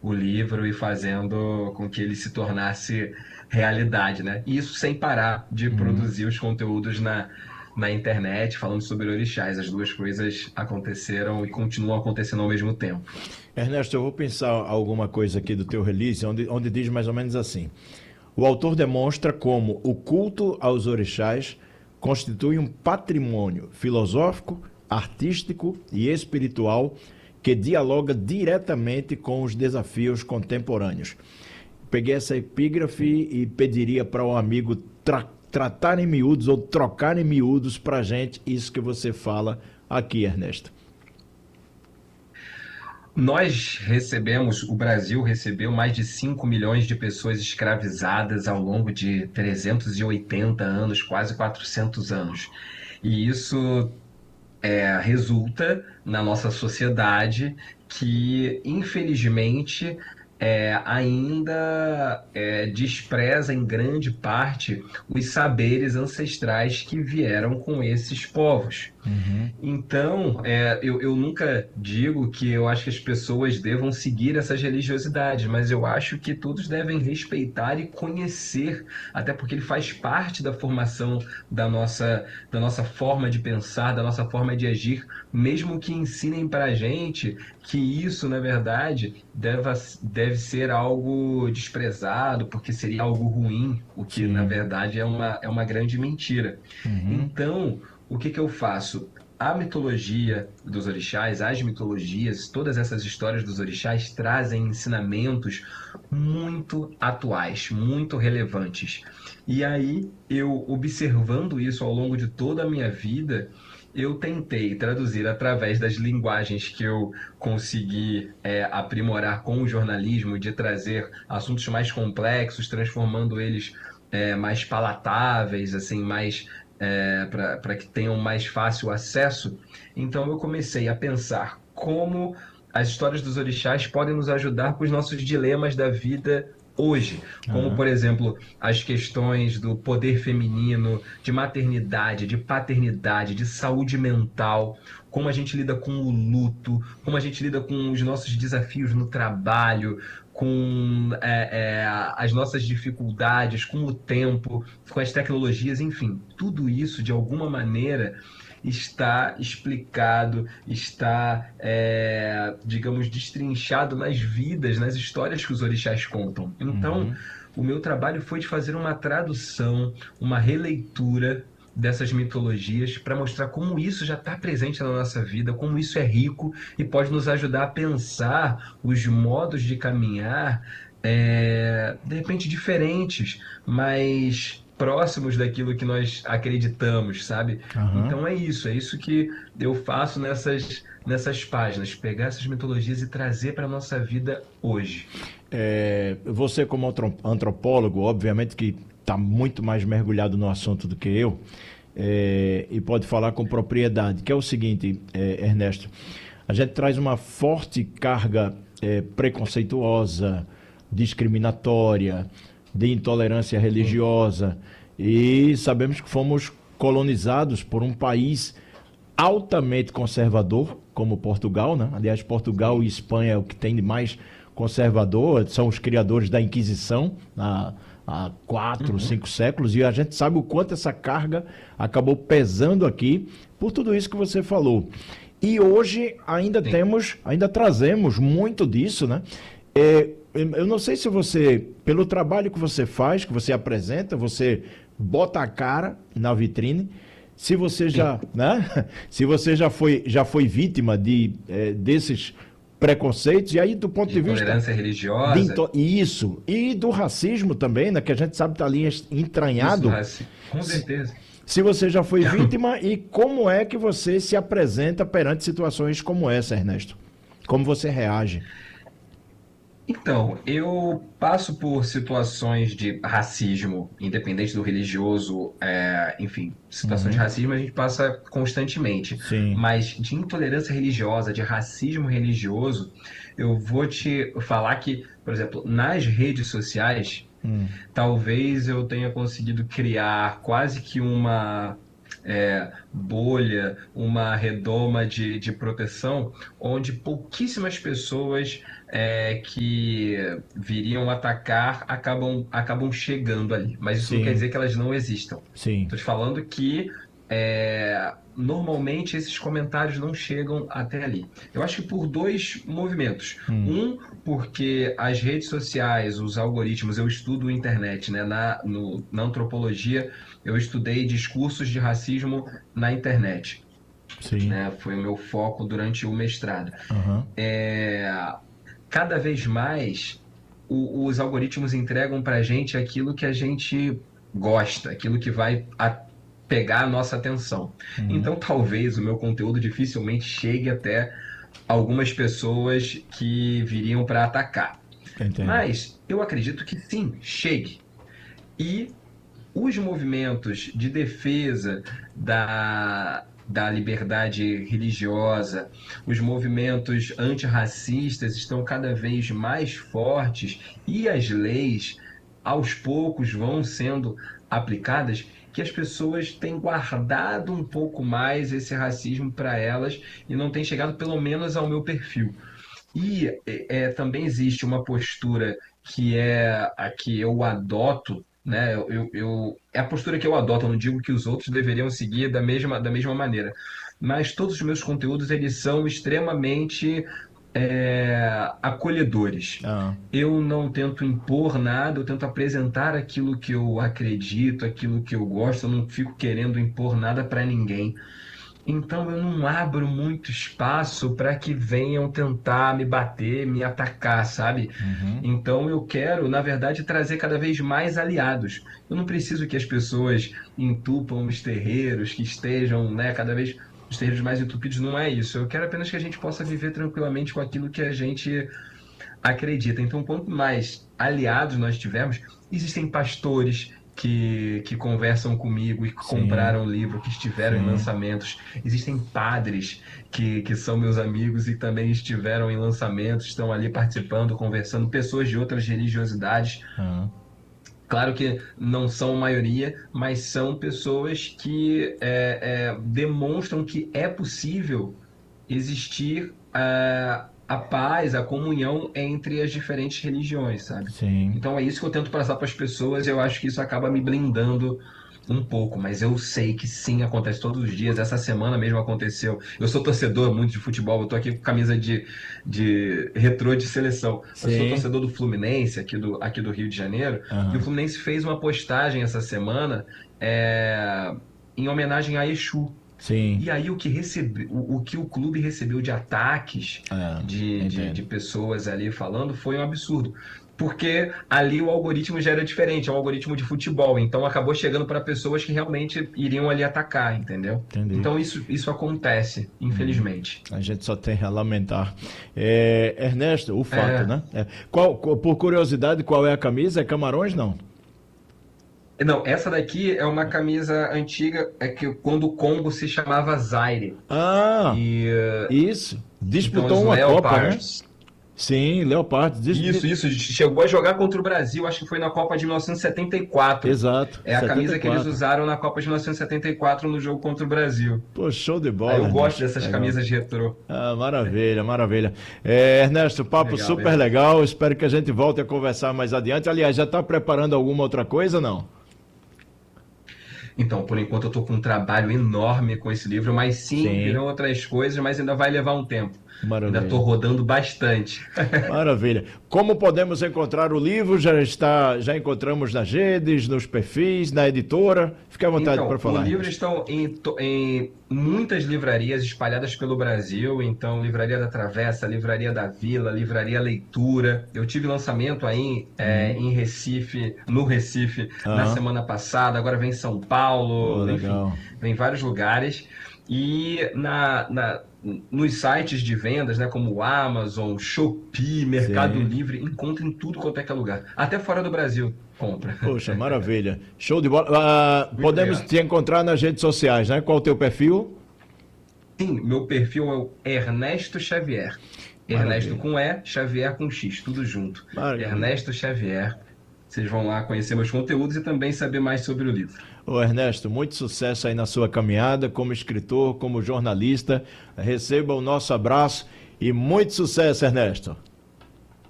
o livro e fazendo com que ele se tornasse realidade, né? E isso sem parar de Uhum. produzir os conteúdos na internet, falando sobre orixás. As duas coisas aconteceram e continuam acontecendo ao mesmo tempo. Ernesto, eu vou pensar alguma coisa aqui do teu release, onde diz mais ou menos assim. O autor demonstra como o culto aos orixás constitui um patrimônio filosófico, artístico e espiritual que dialoga diretamente com os desafios contemporâneos. Peguei essa epígrafe e pediria para o amigo tratar em miúdos ou trocar em miúdos para a gente isso que você fala aqui, Ernesto. O Brasil recebeu mais de 5 milhões de pessoas escravizadas ao longo de 380 anos, quase 400 anos. E isso resulta na nossa sociedade que, infelizmente, ainda despreza em grande parte os saberes ancestrais que vieram com esses povos. Uhum. Então, eu nunca digo que eu acho que as pessoas devam seguir essas religiosidades, mas eu acho que todos devem respeitar e conhecer, até porque ele faz parte da formação da nossa forma de pensar, da nossa forma de agir, mesmo que ensinem para a gente que isso, na verdade, deve ser algo desprezado, porque seria algo ruim, o que, na Sim. verdade, é uma grande mentira. Uhum. Então, o que que eu faço? A mitologia dos orixás, as mitologias, todas essas histórias dos orixás trazem ensinamentos muito atuais, muito relevantes. E aí, eu observando isso ao longo de toda a minha vida, eu tentei traduzir através das linguagens que eu consegui aprimorar com o jornalismo, de trazer assuntos mais complexos, transformando eles mais palatáveis, assim, mais para que tenham mais fácil acesso. Então eu comecei a pensar como as histórias dos orixás podem nos ajudar com os nossos dilemas da vida hoje, como Aham. por exemplo as questões do poder feminino, de maternidade, de paternidade, de saúde mental, como a gente lida com o luto, como a gente lida com os nossos desafios no trabalho, com as nossas dificuldades, com o tempo, com as tecnologias, enfim, tudo isso de alguma maneira está explicado, está, digamos, destrinchado nas vidas, nas histórias que os orixás contam. Então, Uhum. o meu trabalho foi de fazer uma tradução, uma releitura dessas mitologias para mostrar como isso já está presente na nossa vida, como isso é rico e pode nos ajudar a pensar os modos de caminhar, de repente diferentes, mas próximos daquilo que nós acreditamos, sabe? Aham. Então é isso que eu faço nessas páginas, pegar essas mitologias e trazer para a nossa vida hoje. Você, como antropólogo, obviamente que está muito mais mergulhado no assunto do que eu, e pode falar com propriedade, que é o seguinte, Ernesto, a gente traz uma forte carga preconceituosa, discriminatória, de intolerância Sim, religiosa, e sabemos que fomos colonizados por um país altamente conservador, como Portugal, né? Aliás, Portugal e sim. Espanha é o que tem de mais conservador, são os criadores da Inquisição há 4, 5 séculos, e a gente sabe o quanto essa carga acabou pesando aqui por tudo isso que você falou. E hoje Sim. ainda trazemos muito disso, né? Eu não sei se você, pelo trabalho que você faz, que você apresenta, você bota a cara na vitrine, se você já, né? Se você já foi vítima desses preconceitos, e aí do ponto De de vista intolerância religiosa, isso, e do racismo também, né? Que a gente sabe que está ali isso do entranhado. racismo, com Se, certeza. se você já foi vítima e como é que você se apresenta perante situações como essa, Ernesto? Como você reage? Então, eu passo por situações de racismo, independente do religioso, enfim, situações de Uhum. racismo a gente passa constantemente, Sim. mas de intolerância religiosa, de racismo religioso, eu vou te falar que, por exemplo, nas redes sociais, Hum. talvez eu tenha conseguido criar quase que uma bolha, uma redoma de proteção, onde pouquíssimas pessoas que viriam atacar acabam chegando ali. Mas isso não quer Sim, dizer que elas não existam. sim. Estou te falando que normalmente esses comentários não chegam até ali. Eu acho que por dois movimentos. Hum, Um, porque as redes sociais, os algoritmos, eu estudo internet, né? Na antropologia, eu estudei discursos de racismo na internet, sim. né? Foi o meu foco durante o mestrado. Aham. É, Cada vez mais os algoritmos entregam para a gente aquilo que a gente gosta, aquilo que vai pegar a nossa atenção. Uhum. Então, talvez o meu conteúdo dificilmente chegue até algumas pessoas que viriam para atacar. Entendo. Mas eu acredito que sim, chegue. E os movimentos de defesa da liberdade religiosa, os movimentos antirracistas estão cada vez mais fortes e as leis, aos poucos, vão sendo aplicadas, que as pessoas têm guardado um pouco mais esse racismo para elas e não têm chegado, pelo menos, ao meu perfil. E também existe uma postura que é a que eu adoto, né? É a postura que eu adoto, eu não digo que os outros deveriam seguir da mesma maneira. Mas todos os meus conteúdos, eles são extremamente acolhedores. Ah, Eu não tento impor nada, eu tento apresentar aquilo que eu acredito, aquilo que eu gosto, eu não fico querendo impor nada para ninguém. Então eu não abro muito espaço para que venham tentar me bater, me atacar, sabe? uhum. Então eu quero, na verdade, trazer cada vez mais aliados. Eu não preciso que as pessoas entupam os terreiros, que estejam, né, cada vez os terreiros mais entupidos, não é isso. Eu quero apenas que a gente possa viver tranquilamente com aquilo que a gente acredita. Então, quanto mais aliados nós tivermos, existem pastores que conversam comigo e que Sim, compraram livro, que estiveram em sim. lançamentos. Existem padres que são meus amigos e também estiveram em lançamentos, estão ali participando, conversando, pessoas de outras religiosidades. Ah, Claro que não são maioria, mas são pessoas que demonstram que é possível existir a paz, a comunhão entre as diferentes religiões, sabe? sim. Então é isso que eu tento passar para as pessoas. Eu acho que isso acaba me blindando um pouco, mas eu sei que sim, acontece todos os dias. Essa semana mesmo aconteceu. Eu sou torcedor muito de futebol, eu tô aqui com camisa de retrô de seleção. Mas eu sou Sim. torcedor do Fluminense, aqui do Rio de Janeiro, e o Aham. Fluminense fez uma postagem essa semana é, em homenagem a Exu. Sim. E aí o que o clube recebeu de ataques Ah, de entendo. pessoas ali falando foi um absurdo. Porque ali o algoritmo já era diferente, é um algoritmo de futebol, então acabou chegando para pessoas que realmente iriam ali atacar, entendeu? Entendi. Então isso acontece, Uhum. infelizmente. A gente só tem a lamentar. Ernesto, o fato, É, né? Por curiosidade, qual é a camisa? É Camarões, não? não, essa daqui é uma camisa antiga, é que quando o Congo se chamava Zaire. Ah, E isso. então Disputou os uma Copa, né? Leopards. Sim, Leopardo. Isso, chegou a jogar contra o Brasil, acho que foi na Copa de 1974. Exato, É a camisa que eles 74. usaram na Copa de 1974 no jogo contra o Brasil. Pô, show de Aí bola, eu gosto Ernesto. dessas Legal. camisas retrô. Ah, maravilha, maravilha. Ernesto, papo Legal, super legal. legal. Espero que a gente volte a conversar mais adiante. Aliás, já está preparando alguma outra coisa, não? Então, por enquanto eu estou com um trabalho enorme com esse livro, mas sim, Sim, virão outras coisas, mas ainda vai levar um tempo. Ainda estou maravilha. rodando bastante. Maravilha. Como podemos encontrar o livro? Já encontramos nas redes, nos perfis, na editora. Fique à vontade para Então, o falar, livro Ernesto. estão em muitas livrarias espalhadas pelo Brasil. Então, Livraria da Travessa, Livraria da Vila, Livraria Leitura. Eu tive lançamento aí em Recife, no Recife, na Aham. semana passada. Agora vem São Pô, Paulo, enfim, legal. vem vários lugares. E nos sites de vendas, né, como Amazon, Shopee, Mercado Sim. Livre, encontra em tudo quanto é que é lugar. Até fora do Brasil, compra. Poxa, maravilha. Show de bola. Muito Podemos legal. te encontrar nas redes sociais, né? Qual o teu perfil? Sim, meu perfil é o Ernesto Xavier. Ernesto Maravilha. com E, Xavier com X, tudo junto. Maravilha. Ernesto Xavier. Vocês vão lá conhecer meus conteúdos e também saber mais sobre o livro. Ô Ernesto, muito sucesso aí na sua caminhada como escritor, como jornalista. Receba o nosso abraço e muito sucesso, Ernesto.